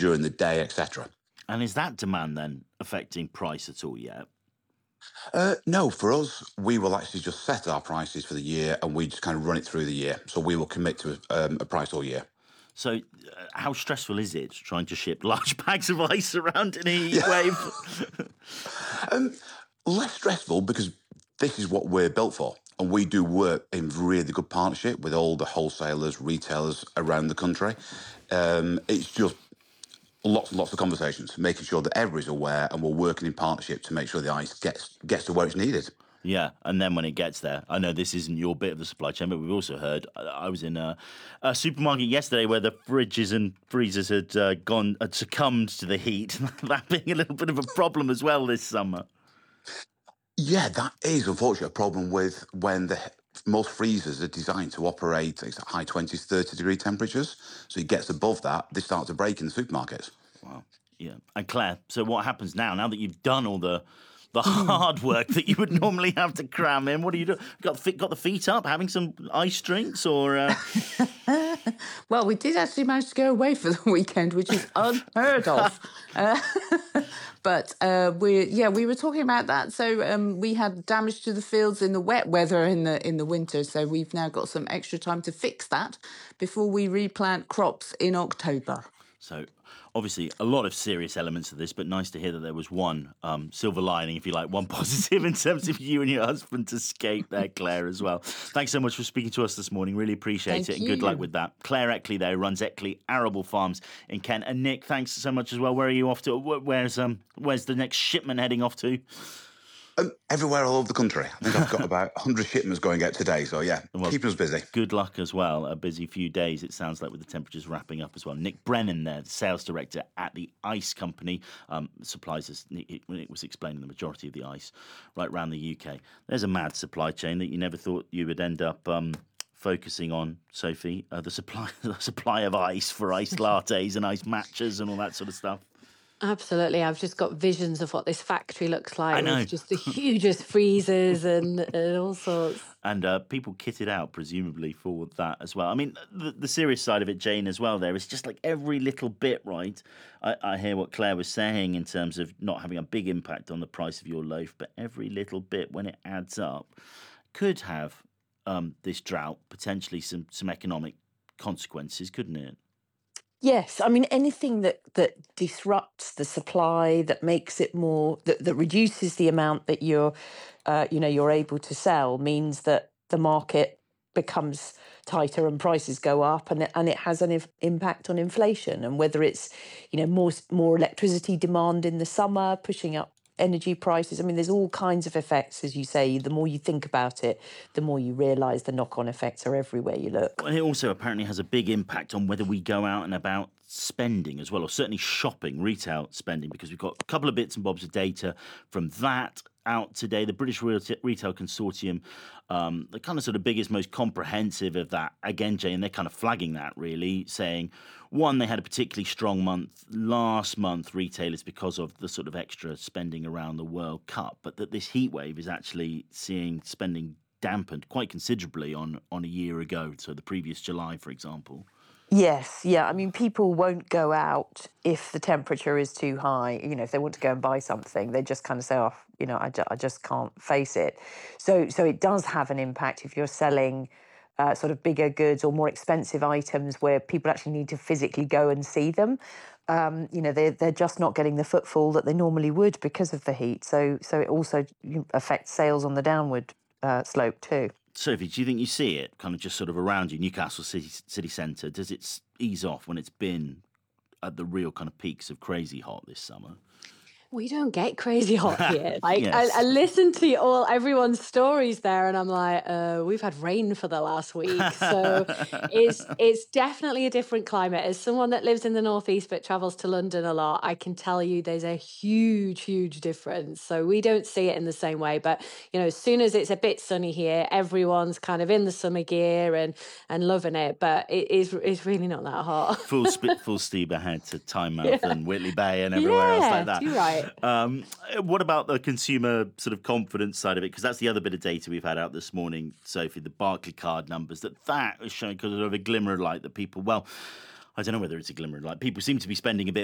during the day, etc. And is that demand then affecting price at all yet? No, for us, we will actually just set our prices for the year and we just kind of run it through the year. So we will commit to a price all year. So, how stressful is it trying to ship large bags of ice around in a heat Yeah. wave? Less stressful because this is what we're built for. And we do work in really good partnership with all the wholesalers, retailers around the country. It's just lots and lots of conversations, making sure that everybody's aware and we're working in partnership to make sure the ice gets to where it's needed. Yeah, and then when it gets there, I know this isn't your bit of the supply chain, but we've also heard. I was in a supermarket yesterday where the fridges and freezers had succumbed to the heat. That being a little bit of a problem as well this summer. Yeah, that is unfortunately a problem with when most freezers are designed to operate at high 20s, 30-degree temperatures. So it gets above that, they start to break in the supermarkets. Wow. Yeah. And Claire, so what happens now that you've done all the hard work that you would normally have to cram in? What do you do? Got the feet up, having some ice drinks, or? Well, we did actually manage to go away for the weekend, which is unheard of. But we were talking about that. So we had damage to the fields in the wet weather in the winter. So we've now got some extra time to fix that before we replant crops in October. So obviously a lot of serious elements of this, but nice to hear that there was one silver lining, if you like, one positive in terms of you and your husband's escape there, Claire, as well. Thanks so much for speaking to us this morning. Really appreciate it. And good luck with that. Claire Eckley there, runs Eckley Arable Farms in Kent. And Nick, thanks so much as well. Where are you off to? Where's the next shipment heading off to? Everywhere all over the country. I think I've got about 100 shipments going out today. So, yeah, keeping us busy. Good luck as well. A busy few days, it sounds like, with the temperatures wrapping up as well. Nick Brennan there, the sales director at the Ice Company, supplies us, it was explaining the majority of the ice right around the UK. There's a mad supply chain that you never thought you would end up focusing on, Sophie, the supply of ice for iced lattes and ice matches and all that sort of stuff. Absolutely. I've just got visions of what this factory looks like. I know. With just the hugest freezers and all sorts. And people kitted out, presumably, for that as well. I mean, the serious side of it, Jane, as well, there is just like every little bit, right? I hear what Claire was saying in terms of not having a big impact on the price of your loaf, but every little bit, when it adds up, could have this drought potentially some economic consequences, couldn't it? Yes, I mean anything that disrupts the supply, that makes it more that reduces the amount that you're able to sell, means that the market becomes tighter and prices go up, and it has an impact on inflation, and whether it's more electricity demand in the summer pushing up energy prices. I mean, there's all kinds of effects, as you say. The more you think about it, the more you realise the knock-on effects are everywhere you look. Well, it also apparently has a big impact on whether we go out and about spending as well, or certainly shopping, retail spending, because we've got a couple of bits and bobs of data from that out today. The British Retail Consortium, the kind of sort of biggest, most comprehensive of that, again, Jay, and they're kind of flagging that really, saying, one, they had a particularly strong month last month, retailers, because of the sort of extra spending around the World Cup, but that this heat wave is actually seeing spending dampened quite considerably on a year ago, so the previous July, for example. Yes, yeah. I mean, people won't go out if the temperature is too high. If they want to go and buy something, they just kind of say, "Oh, I just can't face it." So it does have an impact if you're selling sort of bigger goods or more expensive items where people actually need to physically go and see them. They're just not getting the footfall that they normally would because of the heat. So it also affects sales on the downward slope too. Sophie, do you think you see it kind of just sort of around you, Newcastle city centre? Does it ease off when it's been at the real kind of peaks of crazy hot this summer? We don't get crazy hot here. Yes. I listen to everyone's stories there, and I'm like, we've had rain for the last week, so it's definitely a different climate. As someone that lives in the northeast but travels to London a lot, I can tell you there's a huge difference. So we don't see it in the same way, but as soon as it's a bit sunny here, everyone's kind of in the summer gear and loving it. But it's really not that hot. Full steam ahead to Tynemouth and Whitley Bay and everywhere else like that. You're right. What about the consumer sort of confidence side of it? Because that's the other bit of data we've had out this morning, Sophie, the Barclaycard numbers, that is showing kind of a glimmer of light that people, well, I don't know whether it's a glimmer of light. People seem to be spending a bit